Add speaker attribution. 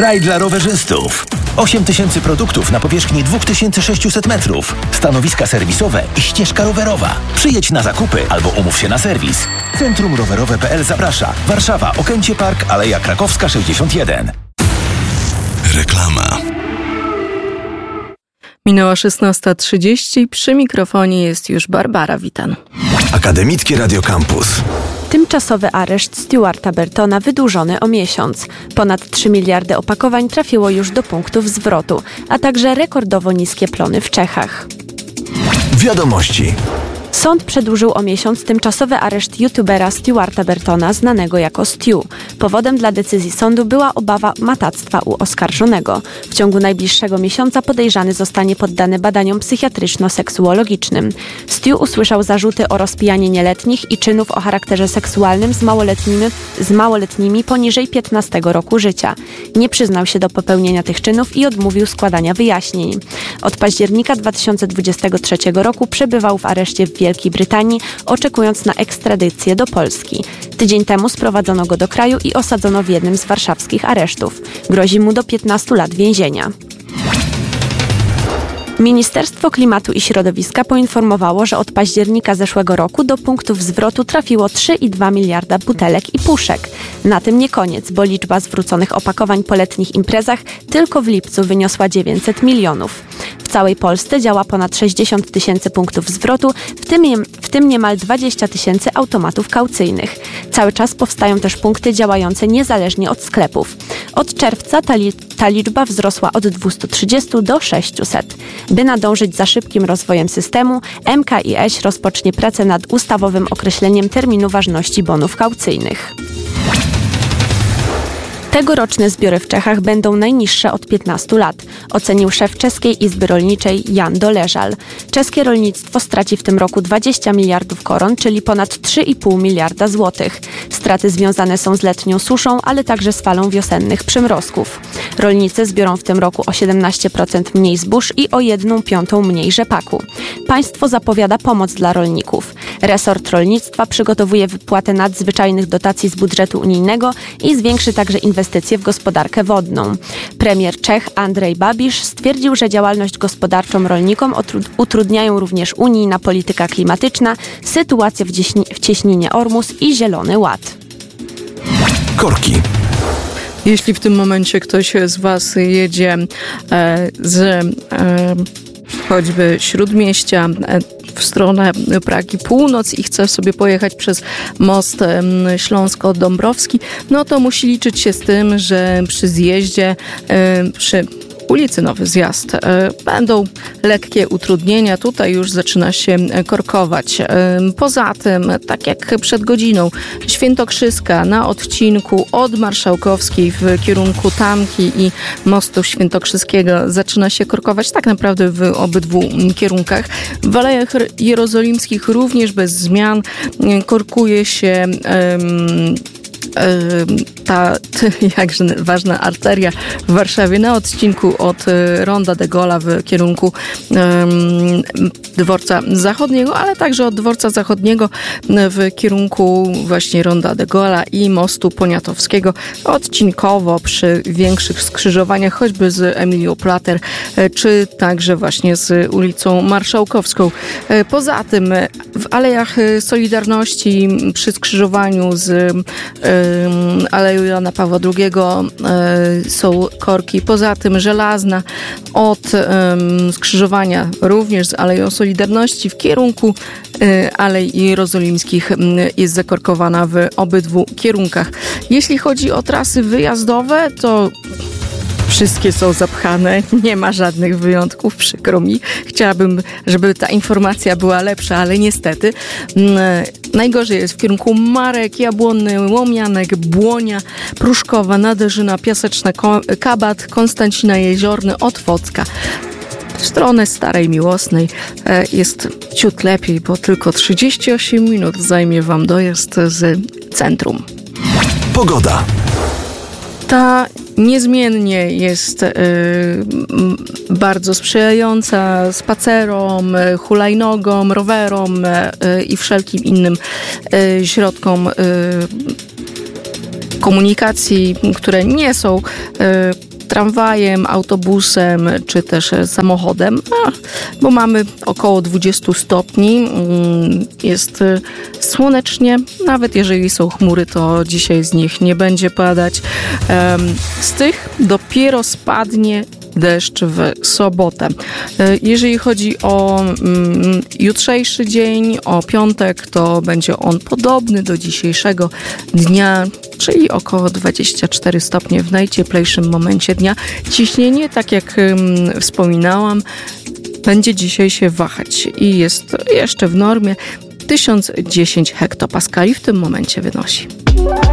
Speaker 1: Raj dla rowerzystów. 8000 produktów na powierzchni 2600 metrów. Stanowiska serwisowe i ścieżka rowerowa. Przyjedź na zakupy albo umów się na serwis. Centrum Rowerowe.pl zaprasza. Warszawa, Okęcie Park, Aleja Krakowska 61.
Speaker 2: Reklama.
Speaker 3: Minęła 16:30. Przy mikrofonie jest już Barbara Witan.
Speaker 2: Akademickie Radio Campus.
Speaker 4: Tymczasowy areszt Stuarta Bertona wydłużony o miesiąc. Ponad 3 miliardy opakowań trafiło już do punktów zwrotu, a także rekordowo niskie plony w Czechach.
Speaker 2: Wiadomości.
Speaker 4: Sąd przedłużył o miesiąc tymczasowy areszt youtubera Stuarta Bertona, znanego jako Stu. Powodem dla decyzji sądu była obawa matactwa u oskarżonego. W ciągu najbliższego miesiąca podejrzany zostanie poddany badaniom psychiatryczno-seksuologicznym. Stu usłyszał zarzuty o rozpijanie nieletnich i czynów o charakterze seksualnym z małoletnimi poniżej 15 roku życia. Nie przyznał się do popełnienia tych czynów i odmówił składania wyjaśnień. Od października 2023 roku przebywał w areszcie w Wielkiej Brytanii, oczekując na ekstradycję do Polski. Tydzień temu sprowadzono go do kraju i osadzono w jednym z warszawskich aresztów. Grozi mu do 15 lat więzienia. Ministerstwo Klimatu i Środowiska poinformowało, że od października zeszłego roku do punktów zwrotu trafiło 3,2 miliarda butelek i puszek. Na tym nie koniec, bo liczba zwróconych opakowań po letnich imprezach tylko w lipcu wyniosła 900 milionów. W całej Polsce działa ponad 60 tysięcy punktów zwrotu, w tym niemal 20 tysięcy automatów kaucyjnych. Cały czas powstają też punkty działające niezależnie od sklepów. Od czerwca ta liczba wzrosła od 230 do 600. By nadążyć za szybkim rozwojem systemu, MKiS rozpocznie pracę nad ustawowym określeniem terminu ważności bonów kaucyjnych. Tegoroczne zbiory w Czechach będą najniższe od 15 lat, ocenił szef Czeskiej Izby Rolniczej Jan Doleżal. Czeskie rolnictwo straci w tym roku 20 miliardów koron, czyli ponad 3,5 miliarda złotych. Straty związane są z letnią suszą, ale także z falą wiosennych przymrozków. Rolnicy zbiorą w tym roku o 17% mniej zbóż i o 1/5 mniej rzepaku. Państwo zapowiada pomoc dla rolników. Resort rolnictwa przygotowuje wypłatę nadzwyczajnych dotacji z budżetu unijnego i zwiększy także inwestycje w gospodarkę wodną. Premier Czech Andrej Babiš stwierdził, że działalność gospodarczą rolnikom utrudniają również unijna polityka klimatyczna, sytuacja w cieśninie Ormus i Zielony Ład.
Speaker 2: Korki.
Speaker 3: Jeśli w tym momencie ktoś z Was jedzie z choćby Śródmieścia w stronę Pragi Północ i chce sobie pojechać przez most Śląsko-Dąbrowski, no to musi liczyć się z tym, że przy zjeździe, przy ulicy Nowy Zjazd będą lekkie utrudnienia. Tutaj już zaczyna się korkować. Poza tym, tak jak przed godziną, Świętokrzyska na odcinku od Marszałkowskiej w kierunku Tamki i mostu Świętokrzyskiego zaczyna się korkować tak naprawdę w obydwu kierunkach. W Alejach Jerozolimskich również bez zmian korkuje się ta jakże ważna arteria w Warszawie na odcinku od Ronda de Gola w kierunku Dworca Zachodniego, ale także od Dworca Zachodniego w kierunku właśnie Ronda de Gola i mostu Poniatowskiego odcinkowo przy większych skrzyżowaniach, choćby z Emilio Plater, czy także właśnie z ulicą Marszałkowską. Poza tym w Alejach Solidarności przy skrzyżowaniu z Aleją Jana Pawła II są korki. Poza tym Żelazna od skrzyżowania również z Aleją Solidarności w kierunku Alei Jerozolimskich jest zakorkowana w obydwu kierunkach. Jeśli chodzi o trasy wyjazdowe, to wszystkie są zapchane, nie ma żadnych wyjątków, przykro mi. Chciałabym, żeby ta informacja była lepsza, ale niestety. Najgorzej jest w kierunku Marek, Jabłonny, Łomianek, Błonia, Pruszkowa, Naderzyna, Piaseczna, Kabat, Konstancina Jeziorny, Otwocka. W stronę Starej Miłosnej jest ciut lepiej, bo tylko 38 minut zajmie Wam dojazd z centrum.
Speaker 2: Pogoda.
Speaker 3: Ta niezmiennie jest bardzo sprzyjająca spacerom, hulajnogom, rowerom i wszelkim innym środkom komunikacji, które nie są tramwajem, autobusem czy też samochodem, bo mamy około 20 stopni. Jest słonecznie, nawet jeżeli są chmury, to dzisiaj z nich nie będzie padać. Z tych dopiero spadnie deszcz w sobotę. Jeżeli chodzi o jutrzejszy dzień, o piątek, to będzie on podobny do dzisiejszego dnia, czyli około 24 stopnie w najcieplejszym momencie dnia. Ciśnienie, tak jak wspominałam, będzie dzisiaj się wahać i jest jeszcze w normie. 1010 hektopaskali w tym momencie wynosi.